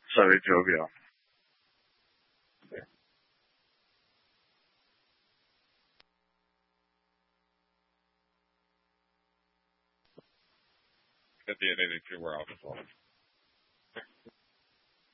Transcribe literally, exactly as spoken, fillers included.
Sorry, jovial. At the end, anything we're off the phone.